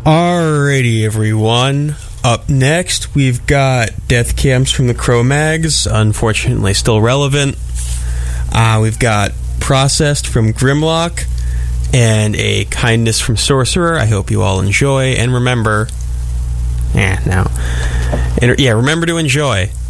Alrighty, everyone. Up next, we've got Death Camps from the Cro-Mags, unfortunately still relevant. We've got Processed from Grimlock, and a Kindness from Sorcerer. I hope you all enjoy, and remember... remember to enjoy.